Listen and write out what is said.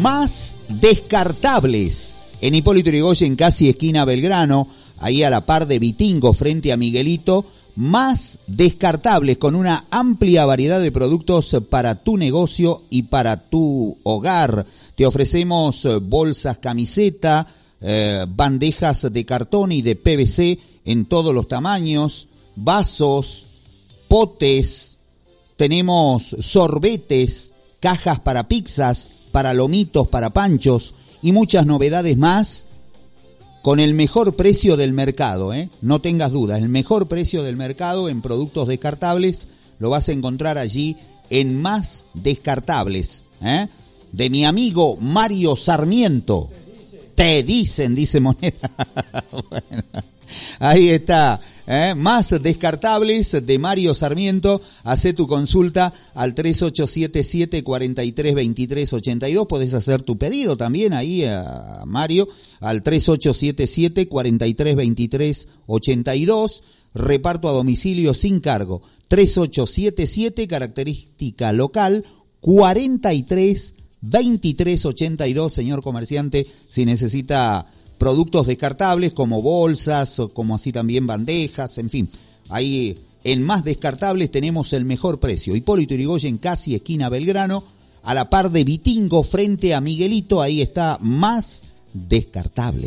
Más Descartables. En Hipólito Yrigoyen, casi esquina Belgrano, ahí a la par de Vitingo, frente a Miguelito. Más Descartables, con una amplia variedad de productos para tu negocio y para tu hogar. Te ofrecemos bolsas, camiseta, bandejas de cartón y de PVC en todos los tamaños, vasos, potes, tenemos sorbetes, cajas para pizzas, para lomitos, para panchos y muchas novedades más con el mejor precio del mercado, no tengas dudas, el mejor precio del mercado en productos descartables lo vas a encontrar allí en Más Descartables, de mi amigo Mario Sarmiento. Te dicen, dice Moneda. Bueno, ahí está. Más Descartables de Mario Sarmiento. Hacé tu consulta al 3877-432382. Podés hacer tu pedido también ahí a Mario al 3877-432382. Reparto a domicilio sin cargo. 3877, característica local 432382. Señor comerciante, si necesita productos descartables como bolsas o como así también bandejas, en fin. Ahí en Más Descartables tenemos el mejor precio. Hipólito Yrigoyen, casi esquina Belgrano, a la par de Vitingo, frente a Miguelito, ahí está Más Descartables.